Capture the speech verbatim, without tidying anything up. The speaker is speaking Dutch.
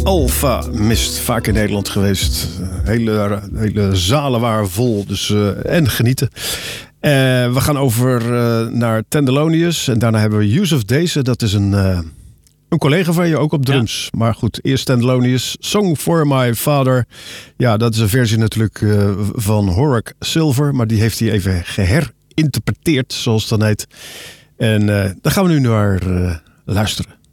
Alpha Mist, vaak in Nederland geweest. Hele, hele zalen waren vol, dus, uh, en genieten. Uh, we gaan over uh, naar Tenderlonius en daarna hebben we Yusuf Deze. Dat is een, uh, een collega van je, ook op drums. Ja. Maar goed, eerst Tenderlonius. Song for My Father. Ja, dat is een versie natuurlijk uh, van Horace Silver, maar die heeft hij even geherinterpreteerd, zoals het dan heet. En uh, daar gaan we nu naar uh, luisteren.